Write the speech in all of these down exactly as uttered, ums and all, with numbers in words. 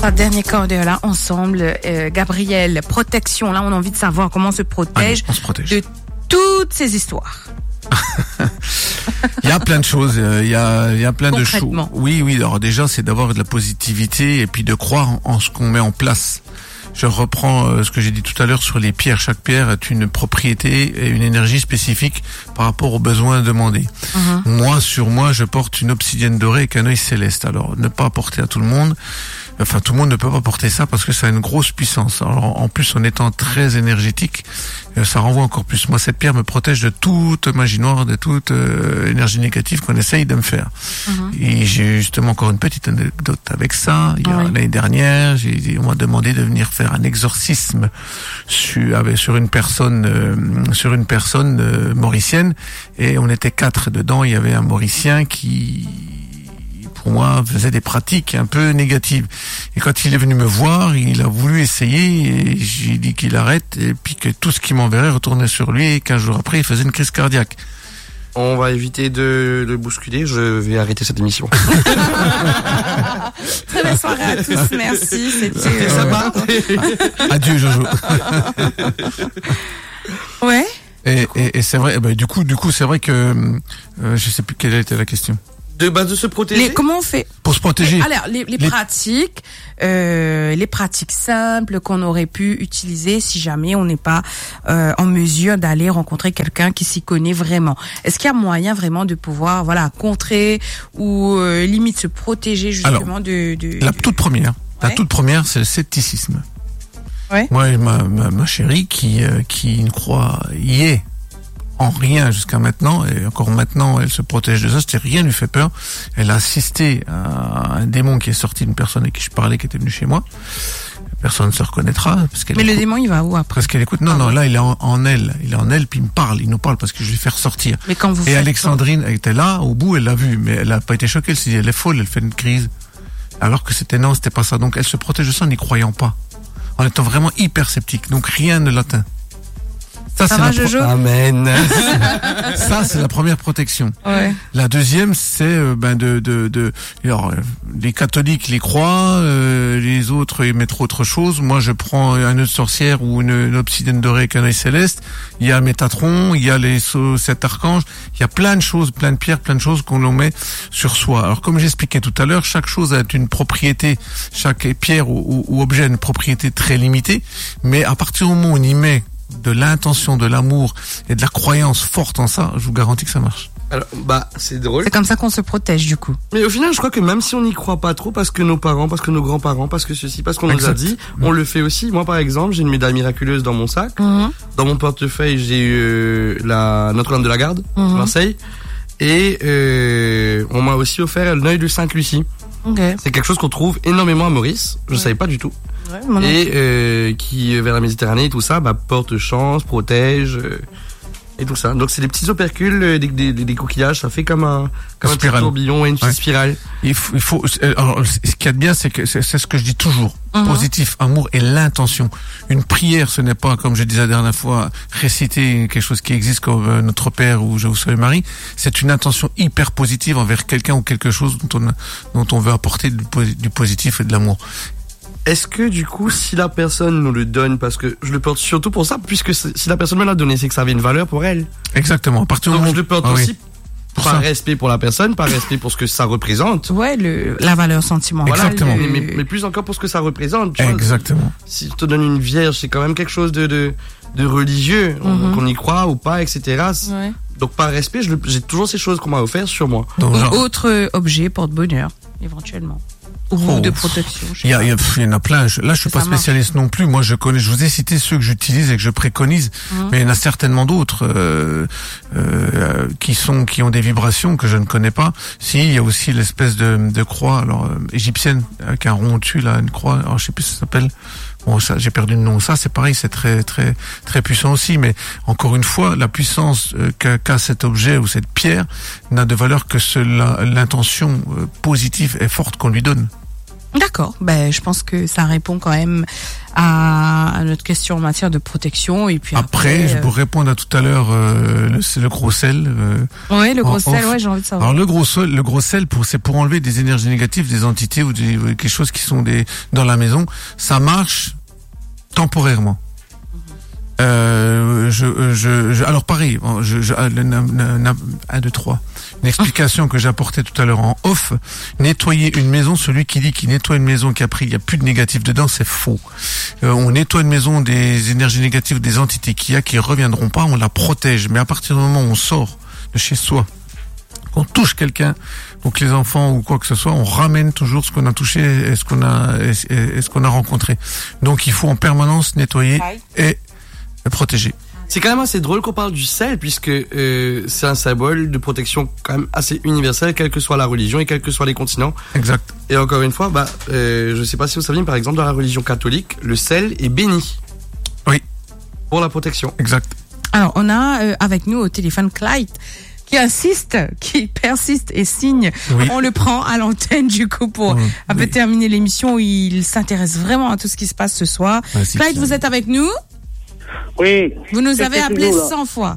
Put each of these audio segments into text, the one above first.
Ça, dernier quart d'heure là, ensemble. Euh, Gabriel, protection. Là, on a envie de savoir comment on se protège, Allez, on se protège. de toutes ces histoires. Il y a plein de choses, il y a, il y a plein de choses. Oui, oui. Alors déjà, c'est d'avoir de la positivité et puis de croire en, en ce qu'on met en place. Je reprends euh, ce que j'ai dit tout à l'heure sur les pierres. Chaque pierre est une propriété et une énergie spécifique par rapport aux besoins demandés. Mm-hmm. Moi, sur moi, je porte une obsidienne dorée avec un œil céleste. Alors, ne pas apporter à tout le monde. Enfin, tout le monde ne peut pas porter ça parce que ça a une grosse puissance. Alors, en plus, en étant très énergétique, ça renvoie encore plus. Moi, cette pierre me protège de toute magie noire, de toute euh, énergie négative qu'on essaye de me faire. Mm-hmm. Et j'ai justement encore une petite anecdote avec ça. Il y a oui. l'année dernière, j'ai, on m'a demandé de venir faire un exorcisme sur, avec, sur une personne, euh, sur une personne euh, mauricienne. Et on était quatre dedans. Il y avait un Mauricien qui, pour moi, faisait des pratiques un peu négatives. Et quand il est venu me voir, il a voulu essayer, et j'ai dit qu'il arrête, et puis que tout ce qui m'enverrait retournait sur lui, et quinze jours après, il faisait une crise cardiaque. On va éviter de le bousculer, je vais arrêter cette émission. Très belle soirée à tous, merci. C'était ça va. Adieu, Jojo. Ouais. Et, et, et c'est vrai, bah, du coup, du coup, c'est vrai que euh, je sais plus quelle était la question. De base de se protéger. Les, comment on fait pour se protéger? les, Alors les, les, les pratiques, euh, les pratiques simples qu'on aurait pu utiliser si jamais on n'est pas euh, en mesure d'aller rencontrer quelqu'un qui s'y connaît vraiment. Est-ce qu'il y a moyen vraiment de pouvoir, voilà, contrer ou euh, limite se protéger justement Alors, de, de la de... toute première, ouais. la toute première, c'est le scepticisme. Ouais. Moi, ma, ma, ma chérie qui euh, qui ne croit y est en rien jusqu'à maintenant, et encore maintenant elle se protège de ça, c'est rien ne lui fait peur. Elle a assisté à un démon qui est sorti d'une personne avec qui je parlais, qui était venue chez moi. Personne ne se reconnaîtra parce qu'elle. Mais écoute, le démon il va où après? Parce qu'elle écoute. Non, ah, non, là il est en, en elle, il est en elle, puis il me parle, il nous parle parce que je vais faire sortir. Mais quand vous et Alexandrine elle était là, au bout, elle l'a vu, mais elle a pas été choquée. Elle s'est dit elle est folle, elle fait une crise. Alors que c'était non, c'était pas ça. Donc elle se protège de ça en n'y croyant pas, en étant vraiment hyper sceptique. Donc rien ne l'atteint. Ça, ça c'est va, la Jojo pro- Amen. Ça, c'est la première protection. Ouais. La deuxième, c'est euh, ben de de de. Alors, euh, les catholiques les croient, euh, les autres ils mettent autre chose. Moi, je prends un œuf de sorcière ou une, une obsidienne dorée avec un œil céleste. Il y a Métatron, il y a les sept archanges. Il y a plein de choses, plein de pierres, plein de choses qu'on en met sur soi. Alors, comme j'expliquais tout à l'heure, chaque chose a une propriété, chaque pierre ou, ou, ou objet a une propriété très limitée. Mais à partir du moment où on y met de l'intention, de l'amour et de la croyance forte en ça, je vous garantis que ça marche. Alors, bah, c'est drôle. C'est comme ça qu'on se protège, du coup. Mais au final, je crois que même si on n'y croit pas trop, parce que nos parents, parce que nos grands-parents, parce que ceci, parce qu'on exact. nous a dit, on mmh. le fait aussi. Moi, par exemple, j'ai une médaille miraculeuse dans mon sac. Mmh. Dans mon portefeuille, j'ai eu euh, la Notre-Dame de la Garde, mmh. Marseille. Et euh, on m'a aussi offert l'œil de Sainte-Lucie. Okay. C'est quelque chose qu'on trouve énormément à Maurice. Je ne ouais. savais pas du tout. Ouais, et euh, qui vers la Méditerranée et tout ça bah, porte chance, protège euh, et tout ça. Donc c'est des petits opercules, des, des, des coquillages, ça fait comme un comme un petit tourbillon et une petite ouais. spirale. Il faut, il faut. Alors, ce qu'il y a de bien, c'est que c'est, c'est ce que je dis toujours. Uh-huh. Positif, amour et l'intention. Une prière, ce n'est pas, comme je disais la dernière fois, réciter quelque chose qui existe comme Notre Père ou Je vous salue Marie. C'est une intention hyper positive envers quelqu'un ou quelque chose dont on dont on veut apporter du, du positif et de l'amour. Est-ce que du coup, si la personne nous le donne, parce que je le porte surtout pour ça, puisque si la personne me l'a donné, c'est que ça avait une valeur pour elle. Exactement. À partir Donc du moment... je le porte ah, aussi oui. par ça. Respect pour la personne, par respect pour ce que ça représente. Ouais, le la valeur sentimentale. Voilà, exactement. Le... Mais, mais plus encore pour ce que ça représente. Tu exactement. Vois, si je te donne une vierge, c'est quand même quelque chose de de, de religieux, mm-hmm. qu'on y croit ou pas, et cetera. Ouais. Donc par respect, je, j'ai toujours ces choses qu'on m'a offert sur moi. Donc, genre... Autre objet porte-bonheur, éventuellement. Ou oh, de protection. Il y, a, il y en a plein. Je, là, je suis pas spécialiste marche. non plus. Moi, je connais. Je vous ai cité ceux que j'utilise et que je préconise, mmh. mais il y en a certainement d'autres euh, euh, qui sont, qui ont des vibrations que je ne connais pas. Si, il y a aussi l'espèce de, de croix, alors euh, égyptienne avec un rond au-dessus, là, une croix. Alors, je sais plus ce que ça s'appelle. Bon, ça, j'ai perdu le nom. Ça, c'est pareil, c'est très, très, très puissant aussi. Mais encore une fois, la puissance euh, qu'a, qu'a cet objet ou cette pierre n'a de valeur que cela, l'intention euh, positive et forte qu'on lui donne. D'accord. Ben, je pense que ça répond quand même à, à notre question en matière de protection. Et puis après, après je euh... pour répondre à tout à l'heure, euh, le, c'est le gros sel. Euh, oui, le gros sel, ouais, j'ai envie de savoir. Alors le gros sel, le gros sel, pour, c'est pour enlever des énergies négatives, des entités ou des, quelque chose qui sont des dans la maison. Ça marche temporairement. Euh, je, je, je, alors pareil, je, je, un, deux, trois. Une explication que j'apportais tout à l'heure en off. Nettoyer une maison, celui qui dit qu'il nettoie une maison qui a pris, il n'y a plus de négatif dedans, c'est faux. Euh, on nettoie une maison des énergies négatives, des entités qu'il y a qui reviendront pas, on la protège. Mais à partir du moment où on sort de chez soi, qu'on touche quelqu'un, donc les enfants ou quoi que ce soit, on ramène toujours ce qu'on a touché et ce qu'on a, et, et ce qu'on a rencontré. Donc il faut en permanence nettoyer et protéger. C'est quand même assez drôle qu'on parle du sel puisque euh, c'est un symbole de protection quand même assez universel, quelle que soit la religion et quels que soient les continents. Exact. Et encore une fois, bah, euh, je sais pas si vous saviez, mais par exemple dans la religion catholique, le sel est béni. Oui. Pour la protection. Exact. Alors on a euh, avec nous au téléphone Clyde qui insiste, qui persiste et signe. Oui. On le prend à l'antenne du coup pour oui. un peu oui. terminer l'émission. Il s'intéresse vraiment à tout ce qui se passe ce soir. Merci, Clyde, vous êtes avec nous? Oui. Vous nous avez appelé cent fois.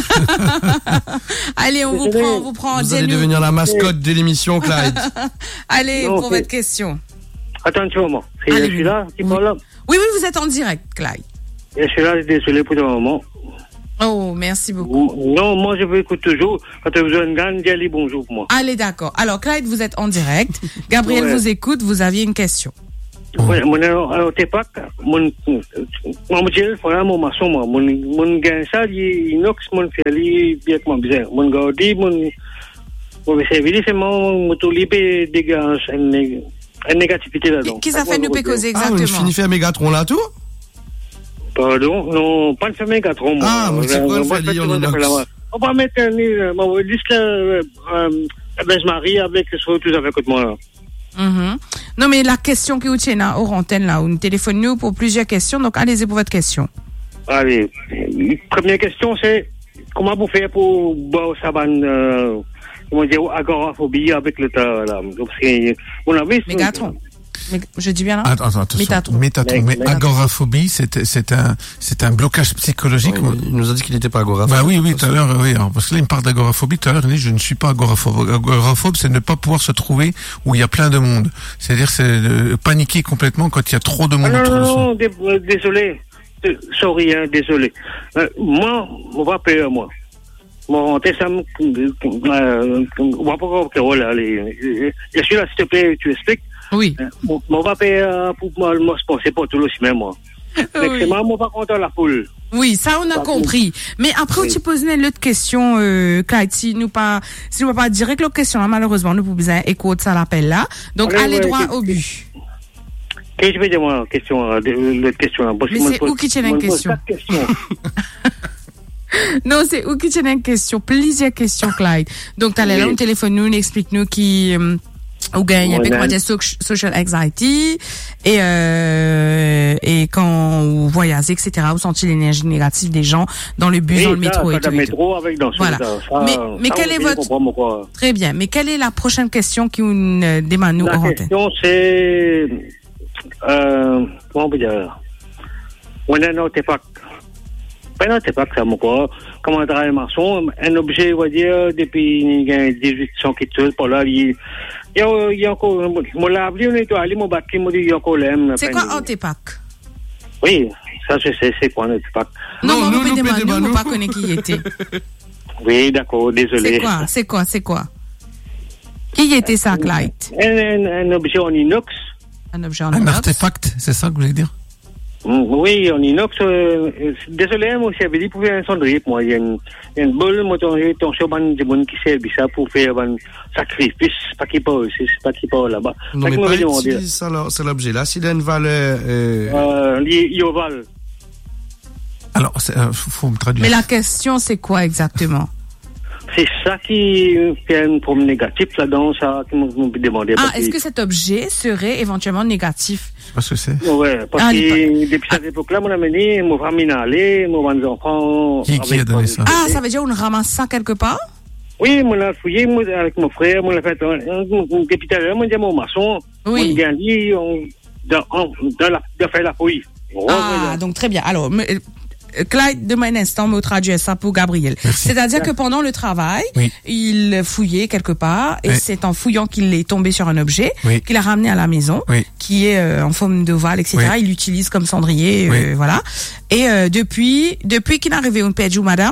Allez, on vous prend, on vous prend. Vous allez devenir la mascotte de l'émission, Clyde. Allez, non, pour votre question. Attention, moi. Je suis là, qui parle là. Oui, oui, vous êtes en direct, Clyde. Je suis là, désolé pour le moment. Oh, merci beaucoup. Non, moi, je vous écoute toujours. Quand vous avez une gagne, dis bonjour pour moi. Allez, d'accord. Alors, Clyde, vous êtes en direct. Gabriel ouais. vous écoute, vous aviez une question. Oui, mon alors t'es pas mon mon modèle voilà mon maçon moi mon mon gain ça inox mon fait bien comment bizarre mon gaudi mon mon service c'est mon moto libre dégage une négativité là-dedans. Qu'est-ce que ça fait nous causer exactement? Ah, on finit faire Mégatron là tout? Pardon, non, pas de Mégatron. Ah, mais c'est quoi le fait en inox? On va mettre un mon disque euh Marie avec ce tout avec moi là. Mm-hmm. Non, mais la question qui vous tient là, hors antenne, là, on téléphone nous pour plusieurs questions, donc allez-y pour votre question. Allez, première question, c'est comment vous faites pour boire sa bande, euh, comment dire, agoraphobie avec le temps, là. Parce que, on a vu. Mégatron. Mais, je dis bien là? Attends, attends, Métatron. Métatron. Mais agoraphobie, c'est, c'est un, c'est un blocage psychologique. Oui, il nous a dit qu'il n'était pas agoraphobe. Bah oui, oui, tout à l'heure, oui. Alors, parce que là, il me parle d'agoraphobie. Tout à l'heure, il dit, je ne suis pas agoraphobe. Agoraphobe, c'est ne pas pouvoir se trouver où il y a plein de monde. C'est-à-dire, c'est euh, paniquer complètement quand il y a trop de monde ah, autour de soi. Non, non, non, désolé. Sorry, hein, désolé. Euh, moi, on va payer, moi. Bon, t'es ça, on va pas que voilà, allez. Je suis là, s'il te plaît, tu expliques. Oui. Bon, on va payer pour moi, c'est pas tout aussi même, moi. Oui. C'est moi, on va compter la poule. Oui, ça, on a pas compris. Poule. Mais après, oui. tu poses une autre question, euh, Clyde, si nous pas, si nous pas direct l'autre question, là, malheureusement, nous pouvons besoin écouter ça l'appel là. Donc, allez, allez ouais, droit au but. Qu'est-ce que je vais dire, moi, question, l'autre question, là? Mais c'est où qui tient une question? Non, c'est où qui tient une question? Plusieurs questions, Clyde. Donc, t'as là, on téléphone nous, explique-nous qui, euh, ou gagne avec comment dire social anxiety et euh, et quand vous voyagez etc vous sentez l'énergie négative des gens dans le bus, oui, dans le métro ça, et tout, le métro avec dans voilà ça, mais mais ça, quelle est votre très bien mais quelle est la prochaine question qui vous demande nous la question c'est euh, comment on peut dire on a notre époque pas notre époque ça mon quoi comment travailler maçon un objet on va dire depuis dix-huit cents qui tourne par là il Il y a encore, mon lave-lit, on est allé, mon bac, mon dit, il y a encore l'aime. C'est quoi Antepac? Oui, ça, je sais, c'est quoi Antepac? Non, non, nous, nous, nous, nous, pas connaît qui y était. Oui, d'accord, désolé. C'est quoi, c'est quoi, c'est quoi? Qui y était ça, Clyde? Un, un, un objet en inox. Un objet en inox? Un artefact, c'est ça que vous voulez dire? Oui, en inox, euh, désolé, moi, si j'avais dit pour faire un cendrier, moi, il y a une, il y a une bolle, moi, j'ai ton sur ban de monde qui sert ça pour faire un sacrifice, pas qu'il pas, c'est pas qu'il pas là-bas. Non, mais pas utiliser ça, c'est l'objet là, s'il a une valeur, euh, euh, lié au val. Alors, euh, faut, faut me traduire. Mais la question, c'est quoi exactement? C'est ça qui fait un problème négatif là-dedans, ça, qui m'ont demandé. Ah, est-ce que cet objet serait éventuellement négatif? Parce que c'est. Ouais, parce ah, que depuis cette époque-là, mon ami, mon famille allé, mon enfant. Qui, qui a donné ça? Ah, ça veut dire qu'on ramasse ça quelque part? Oui, on l'a fouillé moi, avec mon frère, on l'a fait, depuis tout à l'heure, on dit mon maçon, oui. on a dit, on, dans, dans la, de faire la fouille. Ah, donc très bien. Alors, Clyde, demain un instant, me traduire ça pour Gabriel. Merci. C'est-à-dire que pendant le travail, oui. il fouillait quelque part et oui. c'est en fouillant qu'il est tombé sur un objet oui. qu'il a ramené à la maison, oui. qui est euh, en forme d'ovale, et cetera. Oui. Il l'utilise comme cendrier, oui. euh, voilà. Et euh, depuis, depuis qu'il est arrivé au Pédjou, madame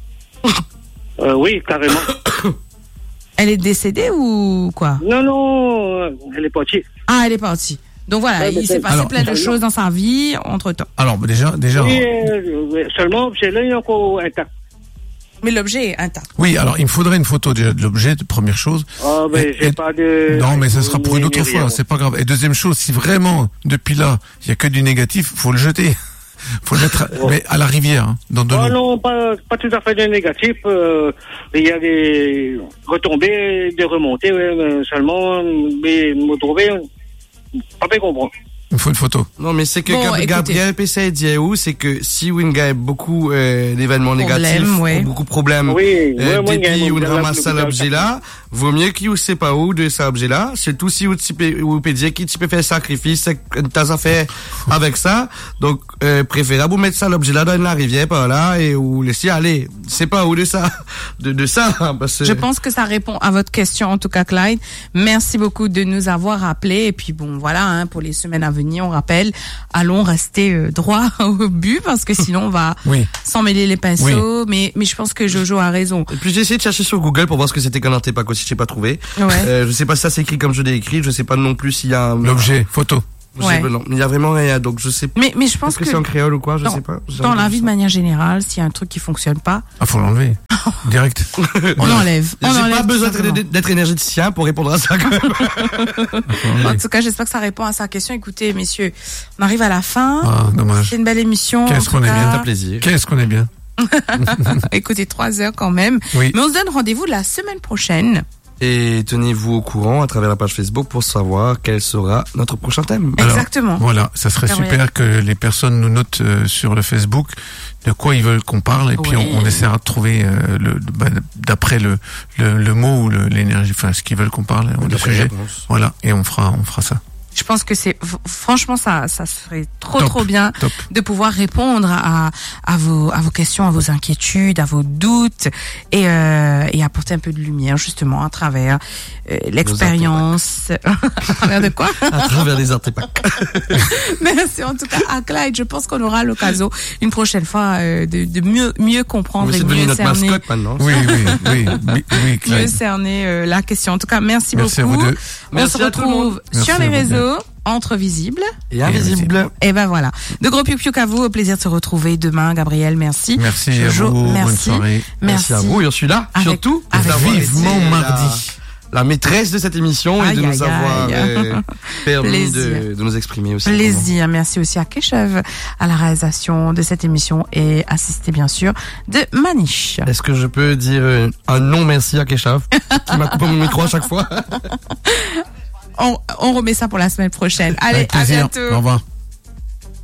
euh, Oui, carrément. Elle est décédée ou quoi? Non, non, elle est partie. Ah, elle est partie. Donc voilà, ouais, il s'est passé alors, plein de choses dans sa vie entre-temps. Alors déjà, déjà. Oui, euh, seulement l'objet là il est encore intact. Mais l'objet est intact. Oui, alors il me faudrait une photo déjà de l'objet, de première chose. Ah ben et, j'ai et, pas de. Non, mais ce sera pour une autre fois, c'est pas grave. Et deuxième chose, si vraiment depuis là il y a que du négatif, faut le jeter. Faut le mettre, oh. mais à la rivière, hein, dans de l'eau. Oh non, pas, pas tout à fait de négatif. Euh, il y a des retombées, des remontées, ouais, mais seulement, mais me trouver. Pas bien comprendre. Il faut une photo. Non, mais c'est que bon, Gabriel, Gabriel P C dit où, c'est que si Winga a beaucoup euh, d'événements négatifs, ouais. ou beaucoup de problèmes, oui, euh, ouais, depuis où on ramasse ça l'objet-là, vaut mieux qu'il ne sait pas où de cet objet-là, surtout si vous peut dire qu'il peut faire sacrifice, t'as affaire avec ça, donc euh, préférable vous mettre ça l'objet-là dans la rivière par là et ou laisser aller. C'est pas où de ça, de, de ça. Parce que... Je pense que ça répond à votre question en tout cas, Clyde. Merci beaucoup de nous avoir appelés et puis bon voilà, hein, pour les semaines à venir. On rappelle, allons rester euh, droit au but parce que sinon on va oui. s'en mêler les pinceaux. Oui. Mais mais je pense que Jojo a raison. Et puis j'ai essayé de chercher sur Google pour voir ce que c'était qu'un artefact aussi, j'ai pas trouvé. Ouais. Euh, je sais pas si ça s'écrit comme je l'ai écrit. Je sais pas non plus s'il y a un... l'objet photo. Ouais. Non, il y a vraiment rien, donc je sais pas. Mais, mais je pense que, que c'est en créole ou quoi, je dans, sais pas. Dans la vie de manière générale, s'il y a un truc qui fonctionne pas. Ah, faut l'enlever. Direct. On l'enlève. On J'ai enlève pas besoin d'être énergéticien pour répondre à ça. En tout cas, j'espère que ça répond à sa question. Écoutez, messieurs, on arrive à la fin. Ah, dommage. C'est une belle émission. Qu'est-ce qu'on est bien. Plaisir. Qu'est-ce qu'on est bien. Écoutez, trois heures quand même. Oui. Mais on se donne rendez-vous la semaine prochaine. Et tenez-vous au courant à travers la page Facebook pour savoir quel sera notre prochain thème. Alors, exactement. Voilà, ça serait Gabriel. super que les personnes nous notent euh, sur le Facebook de quoi ils veulent qu'on parle et oui. puis on, on essaiera de trouver euh, le bah, d'après le, le le mot ou le, l'énergie, enfin ce qu'ils veulent qu'on parle, le sujet. Voilà, et on fera on fera ça. Je pense que c'est franchement ça ça serait trop top, trop bien top. de pouvoir répondre à à vos à vos questions, à vos inquiétudes, à vos doutes et euh, et apporter un peu de lumière justement à travers euh, l'expérience. À travers de quoi? À travers des artefacts. Merci en tout cas à Clyde. Je pense qu'on aura l'occasion une prochaine fois euh, de de mieux mieux comprendre et mieux notre cerner. Mascotte maintenant. Oui oui oui oui, oui mieux cerner euh, la question. En tout cas, merci, merci beaucoup. À vous deux. On merci se retrouve sur les réseaux. Entre visibles et invisibles. Et ben voilà. De gros piou piou à vous. Au plaisir de se retrouver demain. Gabriel, merci. Merci Jojo, à vous. merci. Bonne soirée. Merci. Merci à vous. Et je suis là, avec, surtout, avec vivement mardi. La, la maîtresse de cette émission aïe, et de nous aïe, avoir aïe. Euh, permis de, de nous exprimer aussi. Plaisir. Merci aussi à Keshev à la réalisation de cette émission et assisté bien sûr de Manish. Est-ce que je peux dire un non merci à Keshev qui m'a coupé mon micro à chaque fois? On, on remet ça pour la semaine prochaine. Allez, à bientôt. Au revoir.